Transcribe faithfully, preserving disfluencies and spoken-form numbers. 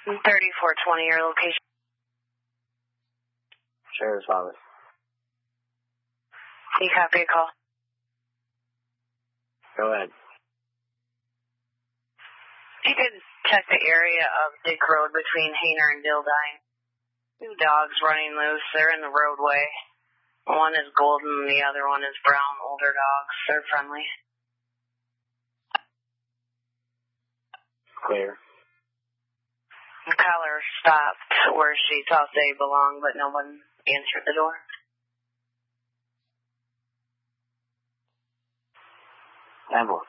thirty-four twenty, your location. Sheriff's office. You copy a call? Go ahead. You could check the area of Dick Road between Hainer and Dildine. Two dogs running loose. They're in the roadway. One is golden and the other one is brown, older dogs. They're friendly. Clear. The caller stopped where she thought they belonged, but no one answered the door. Amble.